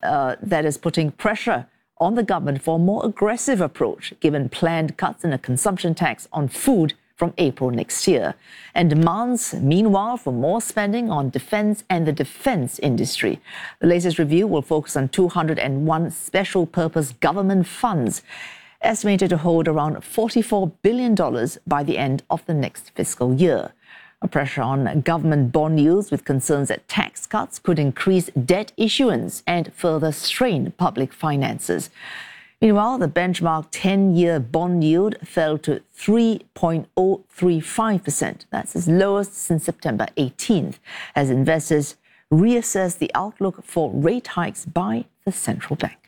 that is putting pressure on the government for a more aggressive approach, given planned cuts in a consumption tax on food from April next year, and demands, meanwhile, for more spending on defense and the defense industry. The latest review will focus on 201 special-purpose government funds, estimated to hold around $44 billion by the end of the next fiscal year. A pressure on government bond yields, with concerns that tax cuts could increase debt issuance and further strain public finances. Meanwhile, the benchmark 10-year bond yield fell to 3.035%. That's its lowest since September 18th, as investors reassess the outlook for rate hikes by the central bank.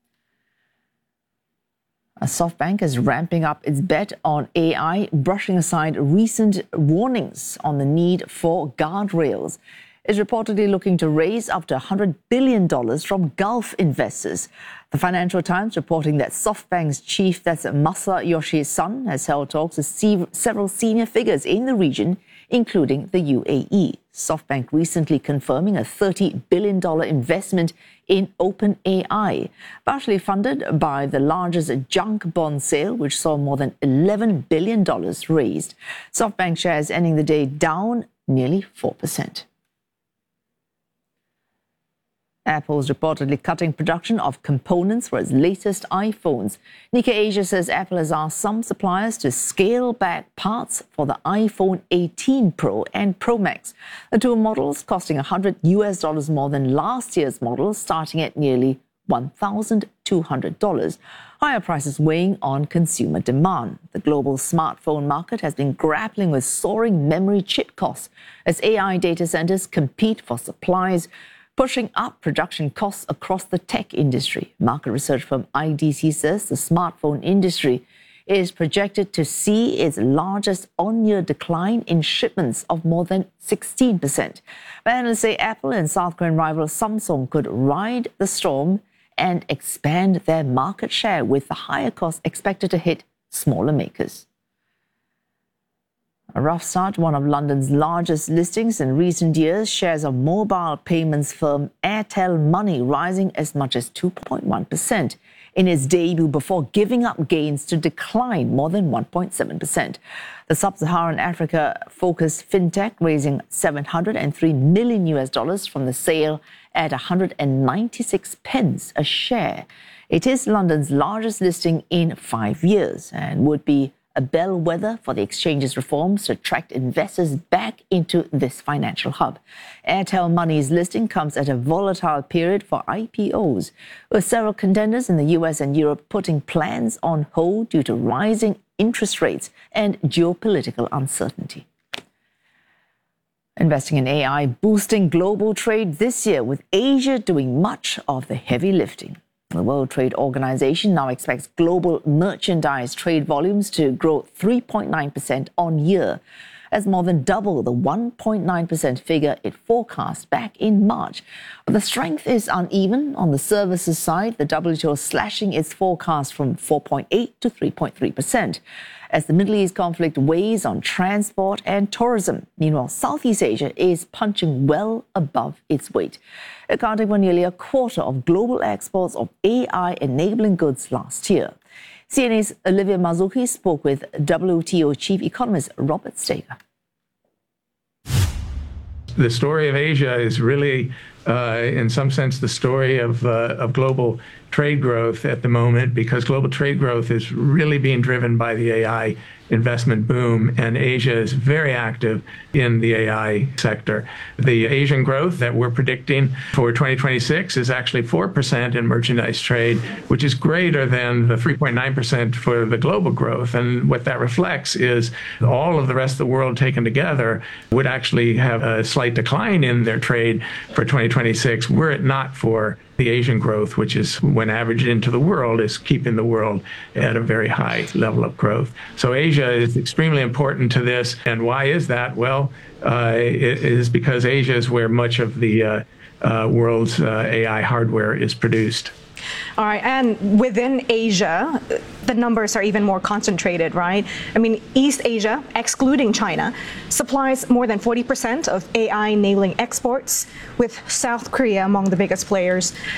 SoftBank is ramping up its bet on AI, brushing aside recent warnings on the need for guardrails. It's reportedly looking to raise up to $100 billion from Gulf investors. The Financial Times reporting that SoftBank's chief, that's Masayoshi Son, has held talks with several senior figures in the region, including the UAE. SoftBank recently confirming a $30 billion investment in OpenAI, partially funded by the largest junk bond sale, which saw more than $11 billion raised. SoftBank shares ending the day down nearly 4%. Apple is reportedly cutting production of components for its latest iPhones. Nikkei Asia says Apple has asked some suppliers to scale back parts for the iPhone 18 Pro and Pro Max, the two models costing $100 more than last year's models, starting at nearly $1,200. Higher prices weighing on consumer demand. The global smartphone market has been grappling with soaring memory chip costs as AI data centers compete for supplies, pushing up production costs across the tech industry. Market research firm IDC says the smartphone industry is projected to see its largest on-year decline in shipments of more than 16%. But analysts say Apple and South Korean rival Samsung could ride the storm and expand their market share, with the higher costs expected to hit smaller makers. A rough start, one of London's largest listings in recent years, shares of mobile payments firm Airtel Money rising as much as 2.1% in its debut before giving up gains to decline more than 1.7%. The sub-Saharan Africa-focused fintech raising $703 million from the sale at 196 pence a share. It is London's largest listing in 5 years and would be a bellwether for the exchange's reforms to attract investors back into this financial hub. Airtel Money's listing comes at a volatile period for IPOs, with several contenders in the US and Europe putting plans on hold due to rising interest rates and geopolitical uncertainty. Investing in AI boosting global trade this year, with Asia doing much of the heavy lifting. The World Trade Organization now expects global merchandise trade volumes to grow 3.9% on year, as more than double the 1.9% figure it forecast back in March. But the strength is uneven. On the services side, the WTO slashing its forecast from 4.8 to 3.3%. As the Middle East conflict weighs on transport and tourism. Meanwhile, Southeast Asia is punching well above its weight, accounting for nearly a quarter of global exports of AI-enabling goods last year. CNA's Olivia Mazuki spoke with WTO Chief Economist Robert Steger. The story of Asia is really, in some sense, the story of global trade growth at the moment, because global trade growth is really being driven by the AI investment boom, and Asia is very active in the AI sector. The Asian growth that we're predicting for 2026 is actually 4% in merchandise trade, which is greater than the 3.9% for the global growth. And what that reflects is all of the rest of the world taken together would actually have a slight decline in their trade for 2026, were it not for the Asian growth, which is, when averaged into the world, is keeping the world at a very high level of growth. So Asia is extremely important to this. And why is that? Well, it is because Asia is where much of the world's AI hardware is produced. All right, and within Asia, the numbers are even more concentrated, right? I mean, East Asia, excluding China, supplies more than 40% of AI-enabling exports, with South Korea among the biggest players.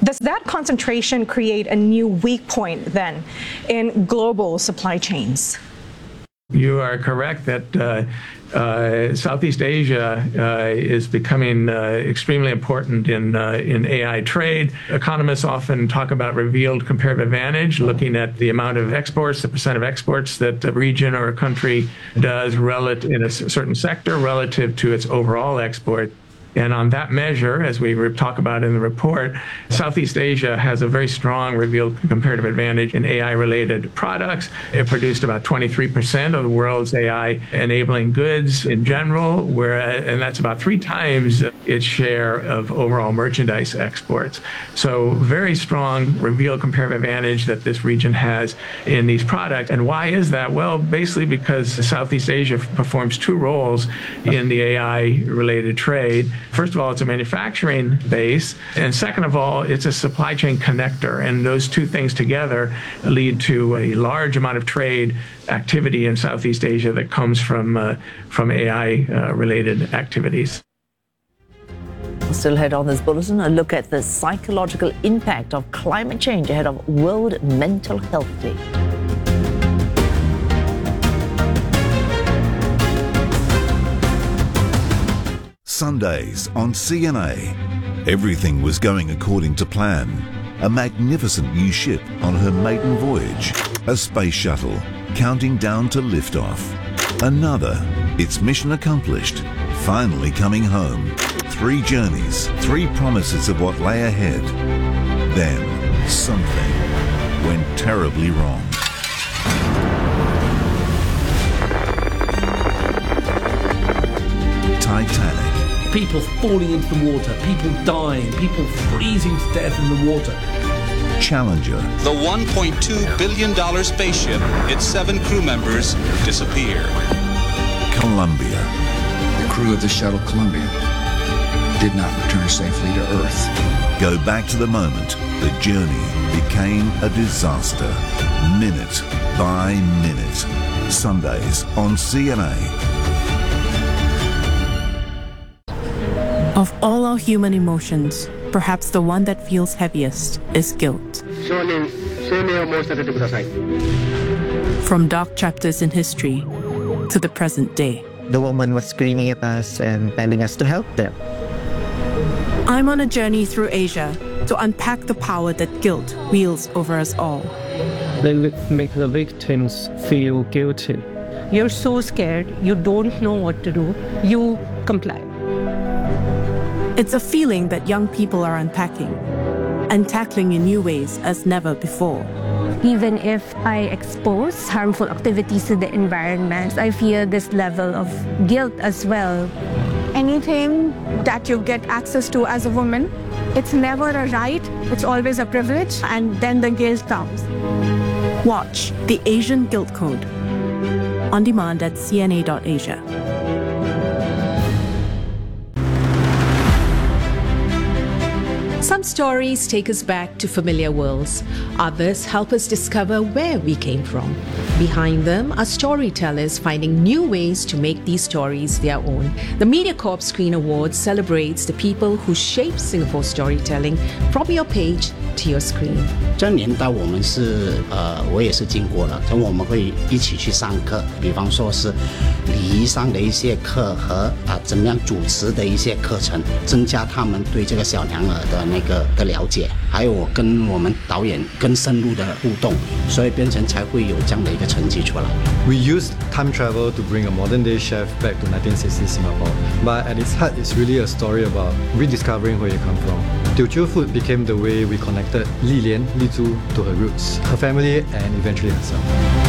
Does that concentration create a new weak point then in global supply chains? You are correct that Southeast Asia is becoming extremely important in AI trade. Economists often talk about revealed comparative advantage, looking at the amount of exports, the percent of exports that a region or a country does relative in a certain sector relative to its overall export. And on that measure, as we talk about in the report, Southeast Asia has a very strong revealed comparative advantage in AI-related products. It produced about 23% of the world's AI-enabling goods in general, and that's about 3 times its share of overall merchandise exports. So very strong revealed comparative advantage that this region has in these products. And why is that? Well, basically because Southeast Asia performs 2 roles in the AI-related trade. First of all, it's a manufacturing base, and second of all, it's a supply chain connector, and those 2 things together lead to a large amount of trade activity in Southeast Asia that comes from AI-related activities. Still ahead on this bulletin, a look at the psychological impact of climate change ahead of World Mental Health Day. Sundays on CNA. Everything was going according to plan. A magnificent new ship on her maiden voyage. A space shuttle counting down to liftoff. Another, its mission accomplished, finally coming home. 3 journeys, 3 promises of what lay ahead. Then something went terribly wrong. Titanic. People falling into the water, people dying, people freezing to death in the water. Challenger. The $1.2 billion spaceship, its 7 crew members disappear. Columbia. The crew of the shuttle Columbia did not return safely to Earth. Go back to the moment the journey became a disaster. Minute by minute. Sundays on CNA. Of all our human emotions, perhaps the one that feels heaviest is guilt. From dark chapters in history to the present day. The woman was screaming at us and telling us to help them. I'm on a journey through Asia to unpack the power that guilt wields over us all. They make the victims feel guilty. You're so scared, you don't know what to do, you comply. It's a feeling that young people are unpacking and tackling in new ways as never before. Even if I expose harmful activities to the environment, I feel this level of guilt as well. Anything that you get access to as a woman, it's never a right, it's always a privilege, and then the guilt comes. Watch The Asian Guilt Code on demand at cna.asia. Some stories take us back to familiar worlds. Others help us discover where we came from. Behind them are storytellers finding new ways to make these stories their own. The MediaCorp Screen Awards celebrates the people who shape Singapore storytelling from your page to your screen. 这年代我们是我也是经过了，我们会一起去上课，比方说是礼仪上的一些课和怎么样主持的一些课程，增加他们对这个小娘惹的那个的了解，还有我跟我们导演更深入的互动，所以变成才会有这样的一个成绩出来。 We used time travel to bring a modern-day chef back to 1960s Singapore, but at its heart, it's really a story about rediscovering where you come from. Teochew food became the way we connected Li Lian, Li Zhu to her roots, her family, and eventually herself.